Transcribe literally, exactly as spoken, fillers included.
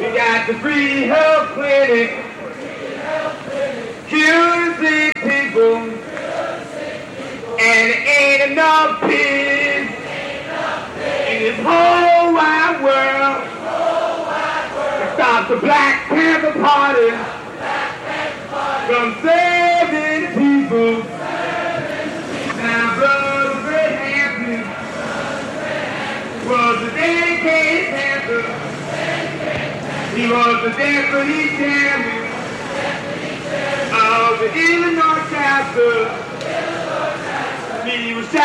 We got the free health clinic, curing sick people, and there ain't enough pigs in this whole wide world to stop the Black Panther Party from serving people. Now, Brother Fred Hampton was a dedicated Panther. He was the deputy chairman of the Illinois chapter. He was